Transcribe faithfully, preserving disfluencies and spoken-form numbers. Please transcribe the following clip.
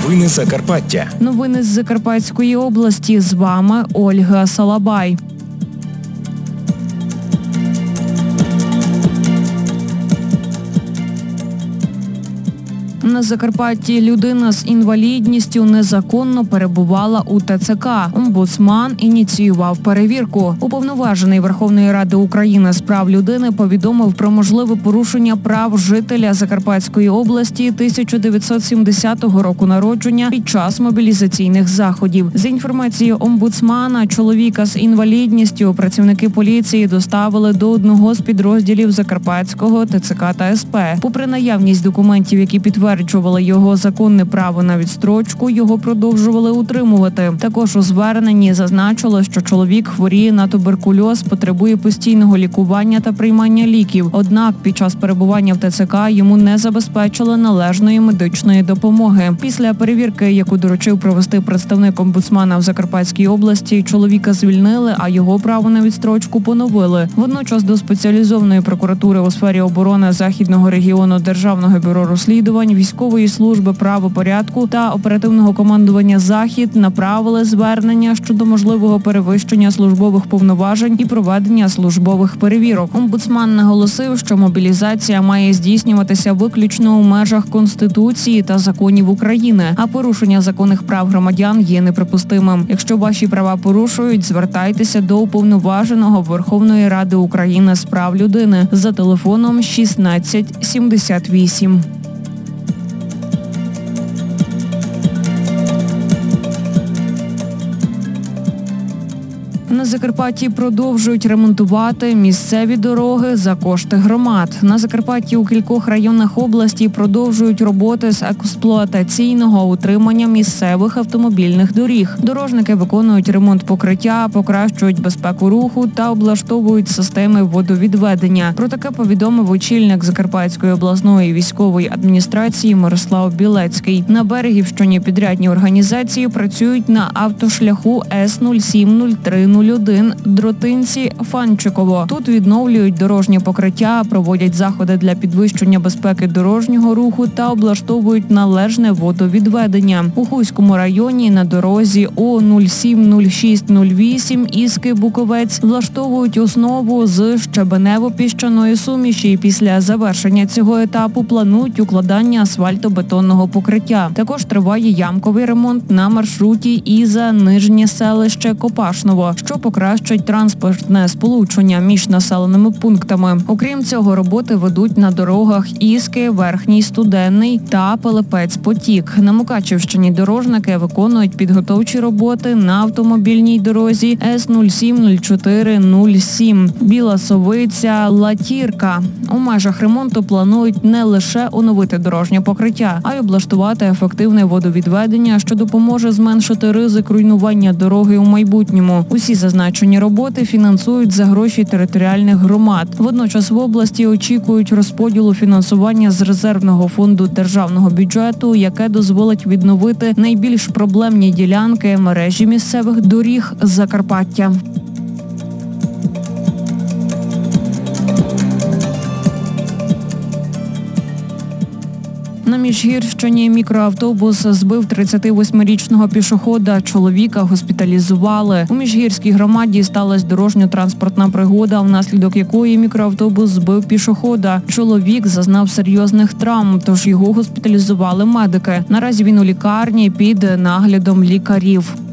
Новини Закарпаття. Новини з Закарпатської області. З вами Ольга Салабай. На Закарпатті людина з інвалідністю незаконно перебувала у ТЦК. Омбудсман ініціював перевірку. Уповноважений Верховної Ради України з прав людини повідомив про можливе порушення прав жителя Закарпатської області тисяча дев'ятсот сімдесятого року народження під час мобілізаційних заходів. За інформацією омбудсмана, чоловіка з інвалідністю працівники поліції доставили до одного з підрозділів Закарпатського ТЦК та СП. Попри наявність документів, які підтверджують його законне право на відстрочку, його продовжували утримувати. Також у зверненні зазначило, що чоловік хворіє на туберкульоз, потребує постійного лікування та приймання ліків. Однак під час перебування в ТЦК йому не забезпечили належної медичної допомоги. Після перевірки, яку доручив провести представник омбудсмана в Закарпатській області, чоловіка звільнили, а його право на відстрочку поновили. Водночас до спеціалізованої прокуратури у сфері оборони Західного регіону Державного бюро розслідувань, військової служби правопорядку та оперативного командування «Захід» направили звернення щодо можливого перевищення службових повноважень і проведення службових перевірок. Омбудсман наголосив, що мобілізація має здійснюватися виключно у межах Конституції та законів України, а порушення законних прав громадян є неприпустимим. Якщо ваші права порушують, звертайтеся до уповноваженого Верховної Ради України з прав людини за телефоном шістнадцять сімдесят вісім. На Закарпатті продовжують ремонтувати місцеві дороги за кошти громад. На Закарпатті у кількох районах області продовжують роботи з експлуатаційного утримання місцевих автомобільних доріг. Дорожники виконують ремонт покриття, покращують безпеку руху та облаштовують системи водовідведення. Про таке повідомив очільник Закарпатської обласної військової адміністрації Мирослав Білецький. На Берегівщині підрядні організації працюють на автошляху С нуль сім нуль три нуль один Дротинці-Фанчиково. Тут відновлюють дорожнє покриття, проводять заходи для підвищення безпеки дорожнього руху та облаштовують належне водовідведення. У Хуському районі на дорозі О нуль сім нуль шість нуль вісім Іски-Буковець влаштовують основу з щебенево-піщаної суміші. Після завершення цього етапу планують укладання асфальтобетонного покриття. Також триває ямковий ремонт на маршруті Іза-Нижнє селище Копашново, що покращить транспортне сполучення між населеними пунктами. Окрім цього, роботи ведуть на дорогах Іски, Верхній Студенний та Пилипець-Потік. На Мукачівщині дорожники виконують підготовчі роботи на автомобільній дорозі С нуль сім нуль чотири нуль сім Біла Совиця, Латірка. У межах ремонту планують не лише оновити дорожнє покриття, а й облаштувати ефективне водовідведення, що допоможе зменшити ризик руйнування дороги у майбутньому. Усі зазначені роботи фінансують за гроші територіальних громад. Водночас в області очікують розподілу фінансування з резервного фонду державного бюджету, яке дозволить відновити найбільш проблемні ділянки мережі місцевих доріг Закарпаття. На Міжгірщині мікроавтобус збив тридцятивосьмирічного пішохода. Чоловіка госпіталізували. У Міжгірській громаді сталася дорожньо-транспортна пригода, внаслідок якої мікроавтобус збив пішохода. Чоловік зазнав серйозних травм, тож його госпіталізували медики. Наразі він у лікарні під наглядом лікарів.